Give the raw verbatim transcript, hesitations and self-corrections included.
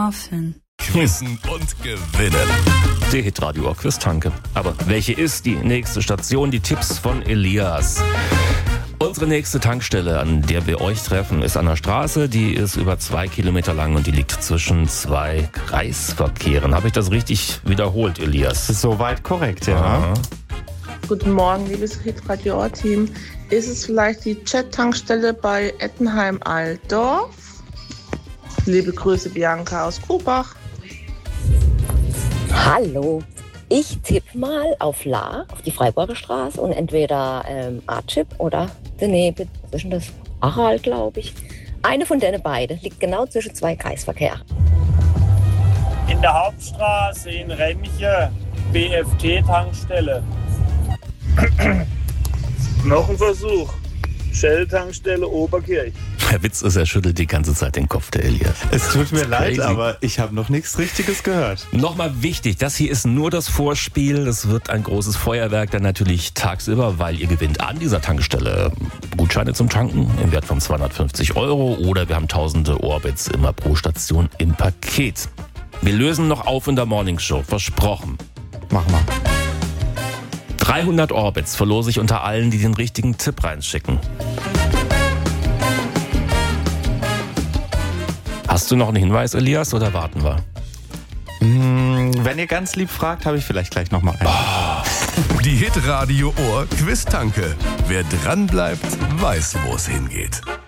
schlafen. Quizzen und gewinnen. Die Hitradio Quiz-Tanke. Aber welche ist die nächste Station? Die Tipps von Elias. Unsere nächste Tankstelle, an der wir euch treffen, ist an der Straße. Die ist über zwei Kilometer lang und die liegt zwischen zwei Kreisverkehren. Habe ich das richtig wiederholt, Elias? Soweit korrekt, ja. Aha. Guten Morgen, liebes Hitradio-Team. Ist es vielleicht die Chat-Tankstelle bei Ettenheim-Altdorf? Liebe Grüße, Bianca aus Kubach. Hallo, ich tippe mal auf La, auf die Freiburger Straße und entweder ähm, A-Chip oder daneben, was ist denn das? Aral, glaube ich. Eine von denen beiden liegt genau zwischen zwei Kreisverkehren. In der Hauptstraße in Remche, B F T-Tankstelle. Noch ein Versuch. Shell-Tankstelle Oberkirch. Der Witz ist, er schüttelt die ganze Zeit den Kopf, der Elias. Es tut mir leid, crazy. aber ich habe noch nichts Richtiges gehört. Nochmal wichtig, das hier ist nur das Vorspiel. Es wird ein großes Feuerwerk dann natürlich tagsüber, weil ihr gewinnt an dieser Tankstelle Gutscheine zum Tanken im Wert von zweihundertfünfzig Euro oder wir haben tausende Orbits immer pro Station im Paket. Wir lösen noch auf in der Morningshow, versprochen. Mach mal. dreihundert Orbits verlose ich unter allen, die den richtigen Tipp reinschicken. Hast du noch einen Hinweis, Elias, oder warten wir? Hm, wenn ihr ganz lieb fragt, habe ich vielleicht gleich noch mal einen. Oh. Die Hitradio Ohr Quiz-Tanke. Wer dran bleibt, weiß, wo es hingeht.